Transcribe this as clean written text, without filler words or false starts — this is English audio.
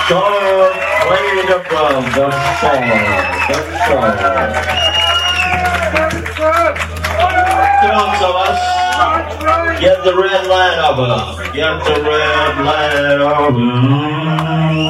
Star, played above the star. Come on, Thomas. Get the red light over. Get the red light over.